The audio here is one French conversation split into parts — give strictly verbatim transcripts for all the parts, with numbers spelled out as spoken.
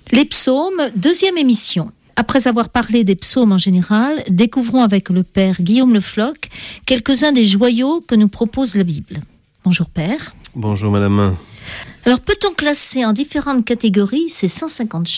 Les psaumes, deuxième émission. Après avoir parlé des psaumes en général, découvrons avec le Père Guillaume Le Floch quelques-uns des joyaux que nous propose la Bible. Bonjour Père. Bonjour Madame. Alors peut-on classer en différentes catégories ces cent cinquante chants ?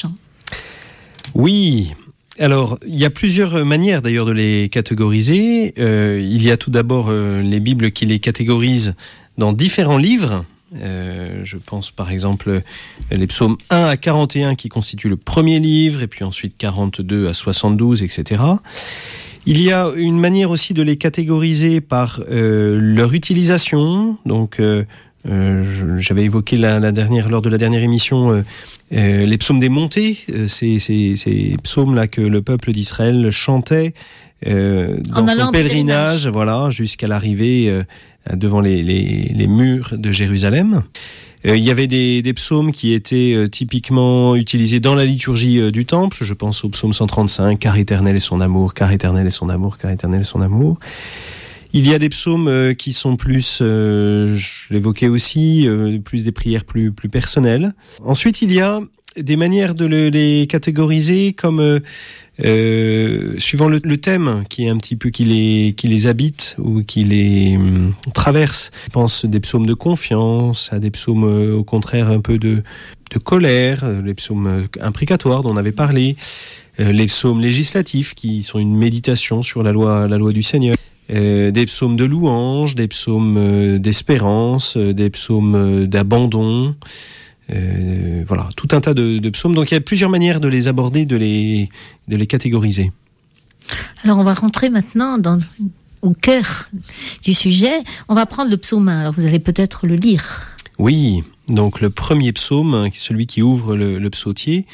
Oui. Alors, il y a plusieurs manières d'ailleurs de les catégoriser. Euh, il y a tout d'abord euh, les Bibles qui les catégorisent dans différents livres. Euh, je pense par exemple les psaumes un à quarante et un qui constituent le premier livre, et puis ensuite quarante-deux à soixante-douze, et cetera. Il y a une manière aussi de les catégoriser par euh, leur utilisation. Donc, euh, euh, j'avais évoqué la, la dernière, lors de la dernière émission euh, euh, les psaumes des montées, euh, ces, ces, ces psaumes-là que le peuple d'Israël chantait euh, dans son pèlerinage, pèlerinage, voilà, jusqu'à l'arrivée euh, devant les, les, les murs de Jérusalem. Euh, il y avait des, des psaumes qui étaient euh, typiquement utilisés dans la liturgie euh, du temple. Je pense au psaume cent trente-cinq, « Car éternel est son amour, car éternel est son amour, car éternel est son amour ». Il y a des psaumes euh, qui sont plus, euh, je l'évoquais aussi, euh, plus des prières plus, plus personnelles. Ensuite, il y a des manières de le, les catégoriser comme... Euh, Euh, suivant le, le thème qui est un petit peu qui les qui les habite ou qui les hum, traverse. Je pense des psaumes de confiance, à des psaumes euh, au contraire un peu de de colère, les psaumes imprécatoires dont on avait parlé, euh, les psaumes législatifs qui sont une méditation sur la loi la loi du Seigneur. Euh, des psaumes de louange, des psaumes euh, d'espérance, euh, des psaumes euh, d'abandon. Euh, voilà, tout un tas de, de psaumes. Donc il y a plusieurs manières de les aborder, de les, de les catégoriser. Alors on va rentrer maintenant dans, au cœur du sujet. On va prendre le psaume un. Alors vous allez peut-être le lire. Oui, donc le premier psaume, celui qui ouvre le, le psautier,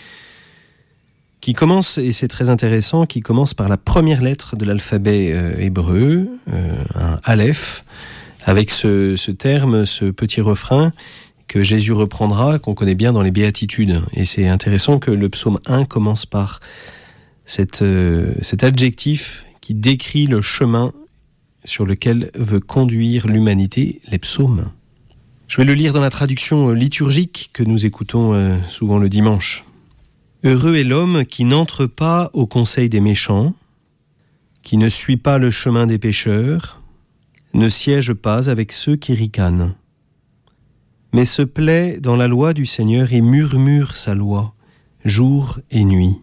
qui commence, et c'est très intéressant, qui commence par la première lettre de l'alphabet euh, hébreu, euh, un aleph, avec ce, ce terme, ce petit refrain que Jésus reprendra, qu'on connaît bien dans les béatitudes. Et c'est intéressant que le psaume un commence par cette, euh, cet adjectif qui décrit le chemin sur lequel veut conduire l'humanité, les psaumes. Je vais le lire dans la traduction liturgique que nous écoutons euh, souvent le dimanche. « Heureux est l'homme qui n'entre pas au conseil des méchants, qui ne suit pas le chemin des pécheurs, ne siège pas avec ceux qui ricanent, mais se plaît dans la loi du Seigneur et murmure sa loi, jour et nuit.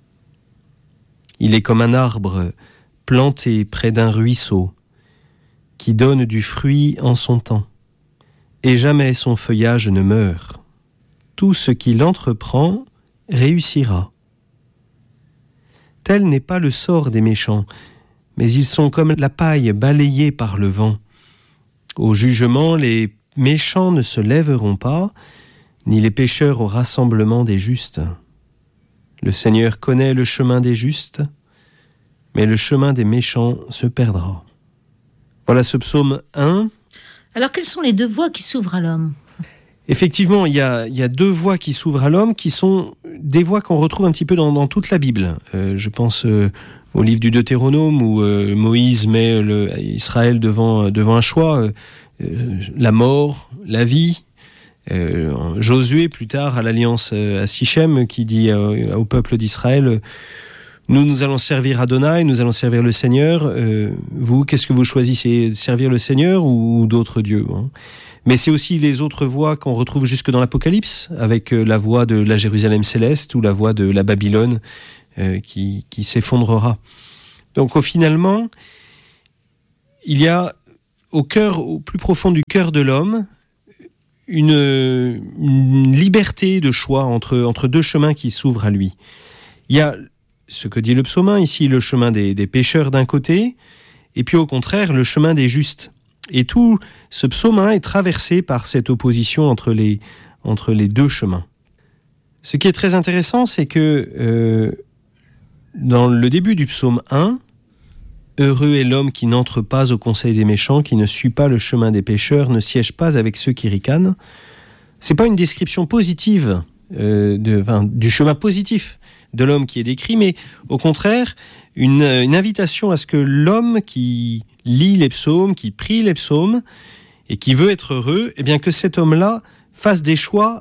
Il est comme un arbre planté près d'un ruisseau, qui donne du fruit en son temps, et jamais son feuillage ne meurt. Tout ce qu'il entreprend réussira. Tel n'est pas le sort des méchants, mais ils sont comme la paille balayée par le vent. Au jugement, les méchants ne se lèveront pas, ni les pécheurs au rassemblement des justes. Le Seigneur connaît le chemin des justes, mais le chemin des méchants se perdra. » Voilà ce psaume un. Alors quelles sont les deux voies qui s'ouvrent à l'homme ? Effectivement, il y a, il y a deux voies qui s'ouvrent à l'homme, qui sont des voies qu'on retrouve un petit peu dans, dans toute la Bible. Euh, je pense euh, au livre du Deutéronome, où euh, Moïse met le, Israël devant, devant un choix, euh, euh, la mort, la vie. Euh, Josué, plus tard, à l'alliance euh, à Sichem, qui dit euh, au peuple d'Israël, nous, nous allons servir Adonai, nous allons servir le Seigneur. Euh, vous, qu'est-ce que vous choisissez, servir le Seigneur ou, ou d'autres dieux, hein? Mais c'est aussi les autres voix qu'on retrouve jusque dans l'Apocalypse, avec la voix de la Jérusalem céleste ou la voix de la Babylone euh, qui, qui s'effondrera. Donc, au finalement, il y a au cœur, au plus profond du cœur de l'homme, une, une liberté de choix entre, entre deux chemins qui s'ouvrent à lui. Il y a ce que dit le psaume un, ici, le chemin des, des pécheurs d'un côté, et puis au contraire, le chemin des justes. Et tout ce psaume un est traversé par cette opposition entre les, entre les deux chemins. Ce qui est très intéressant, c'est que euh, dans le début du psaume un, « Heureux est l'homme qui n'entre pas au conseil des méchants, qui ne suit pas le chemin des pécheurs, ne siège pas avec ceux qui ricanent », c'est pas une description positive euh, de, enfin, du chemin positif de l'homme qui est décrit, mais au contraire, une, une invitation à ce que l'homme qui lit les psaumes, qui prie les psaumes, et qui veut être heureux, eh bien que cet homme-là fasse des choix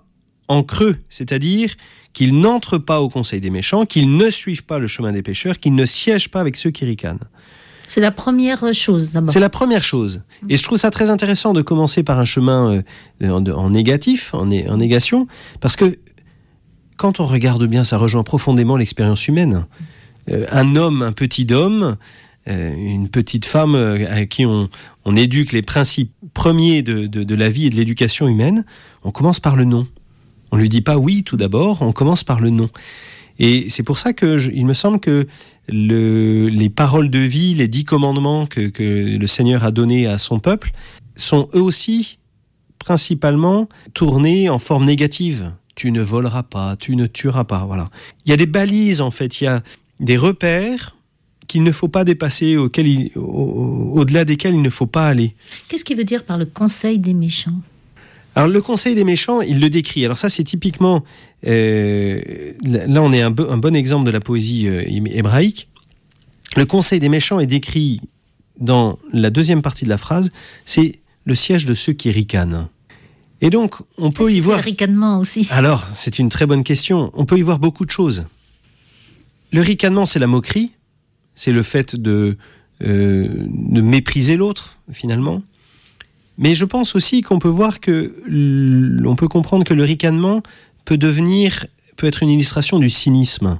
en creux, c'est-à-dire qu'ils n'entrent pas au conseil des méchants, qu'ils ne suivent pas le chemin des pécheurs, qu'ils ne siègent pas avec ceux qui ricanent. C'est la première chose d'abord. C'est la première chose. Et je trouve ça très intéressant de commencer par un chemin euh, en, en négatif, en, né, en négation, parce que quand on regarde bien, ça rejoint profondément l'expérience humaine. Euh, un homme, un petit homme, euh, une petite femme euh, à qui on, on éduque les principes premiers de, de, de la vie et de l'éducation humaine, on commence par le non. On ne lui dit pas oui tout d'abord, on commence par le non. Et c'est pour ça que je, il me semble que le, les paroles de vie, les dix commandements que, que le Seigneur a donnés à son peuple, sont eux aussi principalement tournés en forme négative. Tu ne voleras pas, tu ne tueras pas, voilà. Il y a des balises en fait, il y a des repères qu'il ne faut pas dépasser, auxquels il, au, au-delà desquels il ne faut pas aller. Qu'est-ce qu'il veut dire par le conseil des méchants ? Alors le conseil des méchants, il le décrit. Alors ça, c'est typiquement, euh, là on est un, be- un bon exemple de la poésie euh, hébraïque. Le conseil des méchants est décrit dans la deuxième partie de la phrase, c'est le siège de ceux qui ricanent. Et donc, on peut Est-ce y que voir... c'est le ricanement aussi ? Alors, c'est une très bonne question. On peut y voir beaucoup de choses. Le ricanement, c'est la moquerie. C'est le fait de, euh, de mépriser l'autre, finalement. Mais je pense aussi qu'on peut voir que, on peut comprendre que le ricanement peut devenir, peut être une illustration du cynisme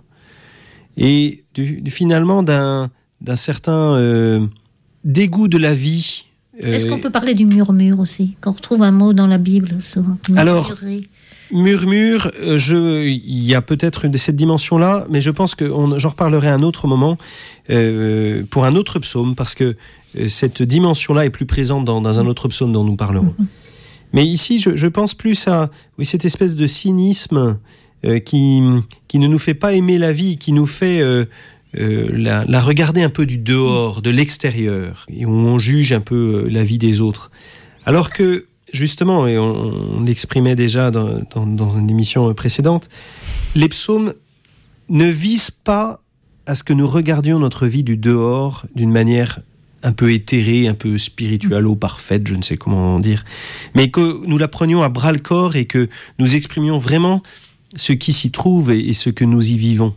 et du, du, finalement d'un, d'un certain euh, dégoût de la vie. Euh, Est-ce qu'on peut parler du murmure aussi, qu'on retrouve un mot dans la Bible souvent ? Alors, murmure, je, il y a peut-être une, cette dimension-là, mais je pense que on, j'en reparlerai à un autre moment euh, pour un autre psaume, parce que cette dimension-là est plus présente dans, dans un autre psaume dont nous parlerons. Mm-hmm. Mais ici, je, je pense plus à oui, cette espèce de cynisme euh, qui, qui ne nous fait pas aimer la vie, qui nous fait euh, euh, la, la regarder un peu du dehors, de l'extérieur, et où on juge un peu la vie des autres. Alors que, justement, et on, on l'exprimait déjà dans, dans, dans une émission précédente, les psaumes ne visent pas à ce que nous regardions notre vie du dehors d'une manière un peu éthérée, un peu spiritualo-parfaite, je ne sais comment dire, mais que nous la prenions à bras-le-corps et que nous exprimions vraiment ce qui s'y trouve et, et ce que nous y vivons.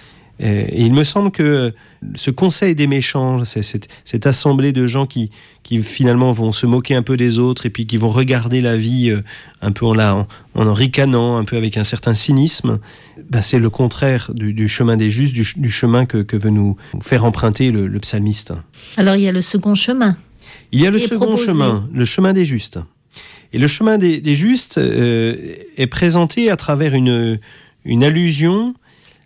Et il me semble que ce conseil des méchants, c'est cette, cette assemblée de gens qui, qui finalement vont se moquer un peu des autres et puis qui vont regarder la vie un peu en, la, en, en ricanant, un peu avec un certain cynisme, ben c'est le contraire du, du chemin des justes, du, du chemin que, que veut nous faire emprunter le, le psalmiste. Alors il y a le second chemin. Il y a le second proposé. chemin, le chemin des justes. Et le chemin des, des justes euh, est présenté à travers une, une allusion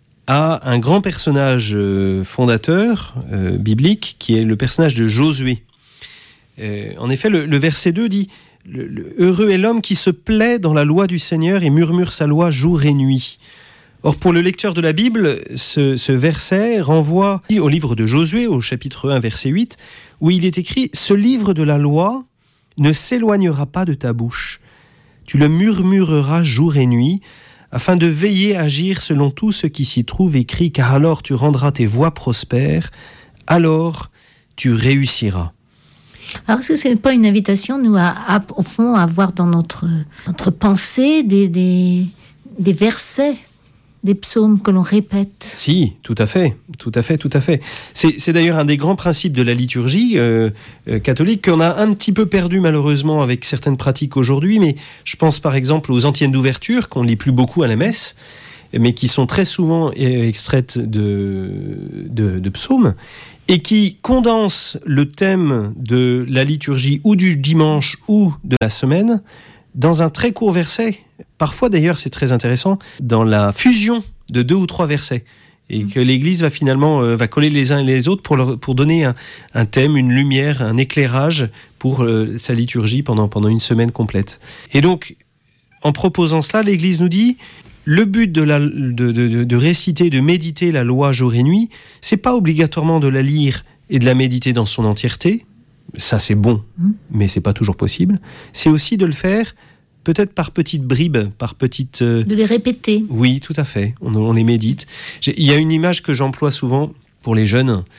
à un grand personnage euh, fondateur euh, biblique qui est le personnage de Josué. Euh, en effet, le, le verset deux dit le, le, « Heureux est l'homme qui se plaît dans la loi du Seigneur et murmure sa loi jour et nuit. » Or, pour le lecteur de la Bible, ce, ce verset renvoie au livre de Josué, au chapitre un, verset huit, où il est écrit « Ce livre de la loi ne s'éloignera pas de ta bouche. Tu le murmureras jour et nuit, afin de veiller à agir selon tout ce qui s'y trouve écrit, car alors tu rendras tes voies prospères, alors tu réussiras. » Alors, est-ce que ce n'est pas une invitation, nous, à, à, au fond, à avoir dans notre, notre pensée des, des, des versets, des psaumes que l'on répète? Si, tout à fait, tout à fait, tout à fait. C'est, c'est d'ailleurs un des grands principes de la liturgie euh, euh, catholique qu'on a un petit peu perdu malheureusement avec certaines pratiques aujourd'hui, mais je pense par exemple aux antiennes d'ouverture qu'on ne lit plus beaucoup à la messe, mais qui sont très souvent extraites de, de, de psaumes, et qui condensent le thème de la liturgie ou du dimanche ou de la semaine dans un très court verset. Parfois, d'ailleurs, c'est très intéressant, dans la fusion de deux ou trois versets, et que l'Église va finalement euh, va coller les uns et les autres pour, leur, pour donner un, un thème, une lumière, un éclairage pour euh, sa liturgie pendant, pendant une semaine complète. Et donc, en proposant cela, l'Église nous dit, le but de, la, de, de, de réciter, de méditer la loi jour et nuit, c'est pas obligatoirement de la lire et de la méditer dans son entièreté, ça c'est bon, mmh. mais c'est pas toujours possible, c'est aussi de le faire peut-être par petites bribes, par petites... Euh... De les répéter. Oui, tout à fait. On, on les médite. J'ai, il y a une image que j'emploie souvent pour les jeunes,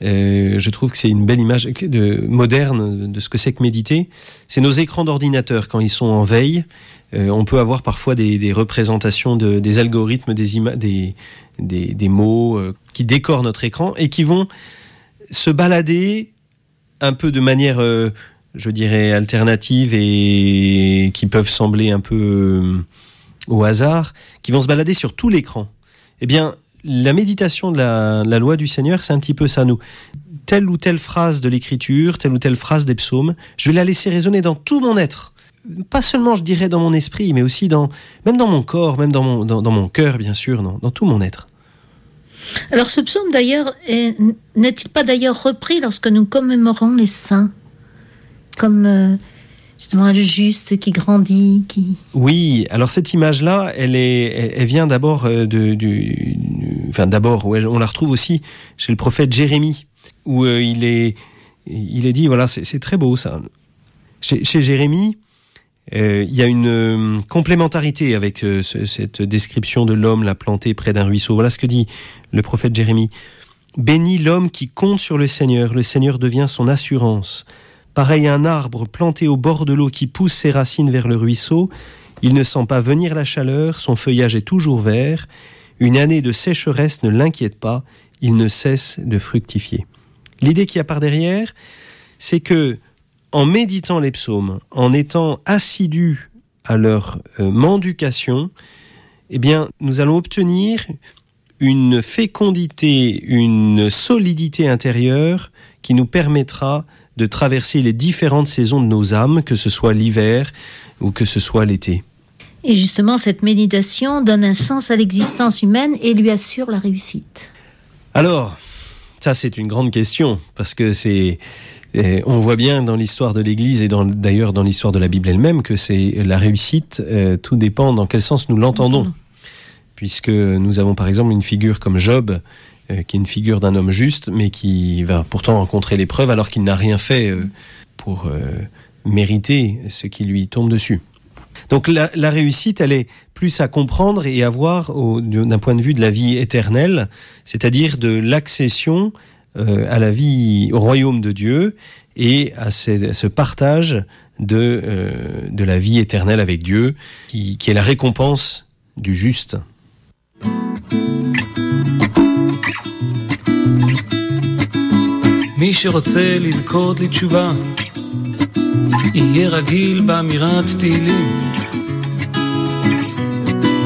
Euh, je trouve que c'est une belle image de, moderne de ce que c'est que méditer. C'est nos écrans d'ordinateur quand ils sont en veille. Euh, on peut avoir parfois des, des représentations, de, des algorithmes, des, ima- des, des, des mots euh, qui décorent notre écran et qui vont se balader un peu de manière, euh, je dirais, alternative et qui peuvent sembler un peu euh, au hasard, qui vont se balader sur tout l'écran. Eh bien, la méditation de la, la loi du Seigneur, c'est un petit peu ça, nous. Telle ou telle phrase de l'Écriture, telle ou telle phrase des psaumes, je vais la laisser résonner dans tout mon être. Pas seulement, je dirais, dans mon esprit, mais aussi dans, même dans mon corps, même dans mon, dans, dans mon cœur, bien sûr, dans, dans tout mon être. Alors ce psaume, d'ailleurs, est, n'est-il pas d'ailleurs repris lorsque nous commémorons les saints, comme euh, justement le juste qui grandit, qui... Oui, alors cette image-là, elle, est, elle, elle vient d'abord de... du, du enfin, d'abord, ouais, on la retrouve aussi chez le prophète Jérémie, où euh, il, est, il est dit, voilà, c'est, c'est très beau ça. Chez, chez Jérémie, Euh, il y a une euh, complémentarité avec euh, ce, cette description de l'homme là planté près d'un ruisseau. Voilà ce que dit le prophète Jérémie. Bénis l'homme qui compte sur le Seigneur, le Seigneur devient son assurance. Pareil à un arbre planté au bord de l'eau qui pousse ses racines vers le ruisseau, il ne sent pas venir la chaleur, son feuillage est toujours vert. Une année de sécheresse ne l'inquiète pas, il ne cesse de fructifier. L'idée qu'il y a par derrière, c'est que en méditant les psaumes, en étant assidus à leur euh, mendication, eh bien, nous allons obtenir une fécondité, une solidité intérieure qui nous permettra de traverser les différentes saisons de nos âmes, que ce soit l'hiver ou que ce soit l'été. Et justement, cette méditation donne un sens à l'existence humaine et lui assure la réussite. Alors, ça c'est une grande question, parce que c'est... Et on voit bien dans l'histoire de l'Église et dans, d'ailleurs dans l'histoire de la Bible elle-même que c'est la réussite, euh, tout dépend dans quel sens nous l'entendons. Mmh. Puisque nous avons par exemple une figure comme Job, euh, qui est une figure d'un homme juste, mais qui va pourtant rencontrer l'épreuve alors qu'il n'a rien fait euh, pour euh, mériter ce qui lui tombe dessus. Donc la, la réussite, elle est plus à comprendre et à voir au, d'un point de vue de la vie éternelle, c'est-à-dire de l'accession Euh, à la vie, au royaume de Dieu et à ce, à ce partage de, euh, de la vie éternelle avec Dieu qui, qui est la récompense du juste. מי שרוצה ללכוד לתשובה יהיה רגיל באמירת תהילים